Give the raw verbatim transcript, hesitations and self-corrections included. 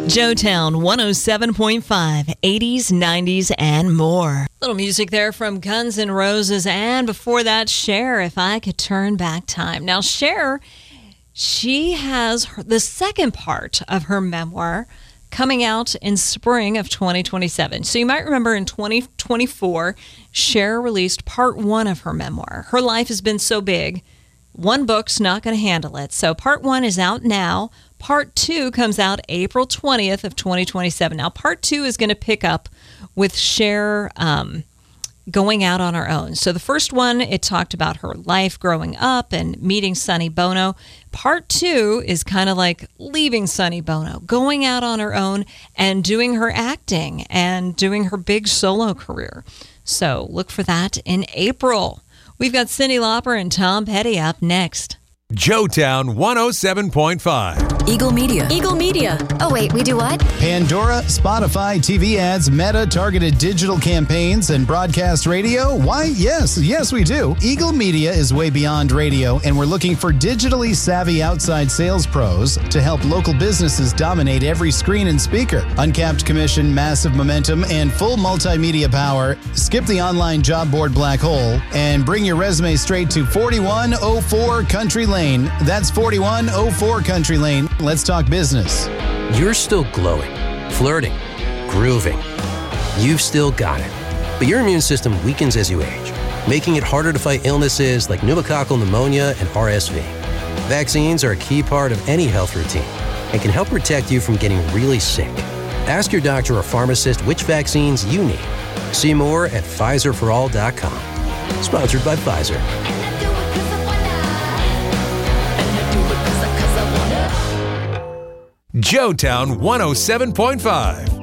Joetown one oh seven point five, eighties, nineties, and more. Little music there from Guns N' Roses, and before that, Cher, If I Could Turn Back Time. Now, Cher, she has her, the second part of her memoir coming out in spring of twenty twenty-seven. So you might remember in twenty twenty-four, Cher released part one of her memoir. Her life has been so big, one book's not going to handle it. So part one is out now. Part two comes out April twentieth of twenty twenty-seven. Now, part two is going to pick up with Cher um, going out on her own. So the first one, it talked about her life growing up and meeting Sonny Bono. Part two is kind of like leaving Sonny Bono, going out on her own and doing her acting and doing her big solo career. So look for that in April. We've got Cyndi Lauper and Tom Petty up next. Joetown one oh seven point five. Eagle Media. Eagle Media. Oh, wait, we do what? Pandora, Spotify, T V ads, Meta, targeted digital campaigns, and broadcast radio? Why, yes, yes, we do. Eagle Media is way beyond radio, and we're looking for digitally savvy outside sales pros to help local businesses dominate every screen and speaker. Uncapped commission, massive momentum, and full multimedia power. Skip the online job board black hole and bring your resume straight to forty-one oh four Country Lane. That's forty-one oh four Country Lane. Let's talk business. You're still glowing, flirting, grooving. You've still got it. But your immune system weakens as you age, making it harder to fight illnesses like pneumococcal pneumonia and R S V. Vaccines are a key part of any health routine and can help protect you from getting really sick. Ask your doctor or pharmacist which vaccines you need. See more at Pfizer for all dot com. Sponsored by Pfizer. Joetown one oh seven point five.